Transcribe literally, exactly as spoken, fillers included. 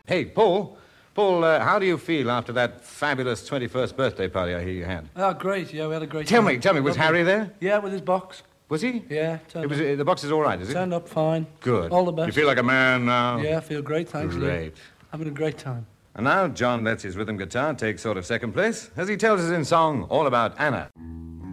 Hey, Paul. Paul, uh, how do you feel after that fabulous twenty-first birthday party I hear you had? Oh, great. Yeah, we had a great Tell time. me, tell me, was Lovely. Harry there? Yeah, with his box. Was he? Yeah, It turned was, up. uh, the box is all right, is it? Turned up fine. Good. All the best. You feel like a man now? Yeah, I feel great, thanks. Lou. Great. Having a great time. And now John lets his rhythm guitar take sort of second place as he tells us in song all about Anna.